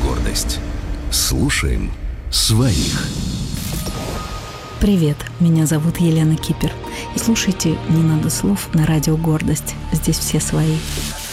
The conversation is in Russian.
«Гордость». Слушаем своих. Привет, меня зовут Елена Кипер. И слушайте «Не надо слов» на радио «Гордость». Здесь все свои.